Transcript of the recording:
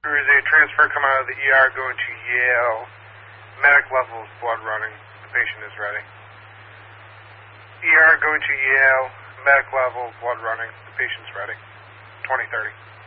There is a transfer come out of the ER going to Yale. Medic levels, blood running. The patient is ready. ER going to Yale. Medic level, blood running. The patient's ready. 2030.